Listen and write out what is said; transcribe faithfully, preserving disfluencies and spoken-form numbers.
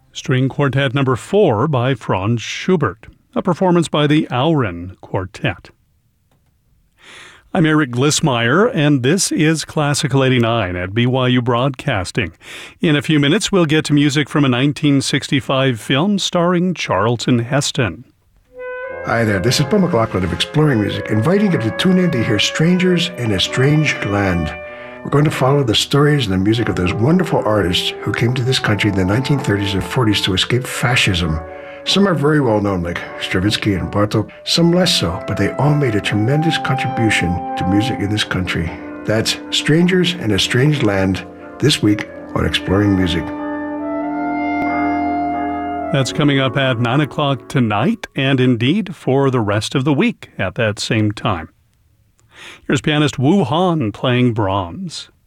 String Quartet Number four by Franz Schubert, a performance by the Auren Quartet. I'm Eric Glissmeyer, and this is Classical eighty-nine at B Y U Broadcasting. In a few minutes, we'll get to music from a nineteen sixty-five film starring Charlton Heston. Hi there, this is Paul McLaughlin of Exploring Music, inviting you to tune in to hear Strangers in a Strange Land. We're going to follow the stories and the music of those wonderful artists who came to this country in the nineteen thirties and forties to escape fascism. Some are very well known, like Stravinsky and Bartók, some less so, but they all made a tremendous contribution to music in this country. That's Strangers in a Strange Land, this week on Exploring Music. That's coming up at nine o'clock tonight, and indeed for the rest of the week at that same time. Here's pianist Wu Han playing Brahms.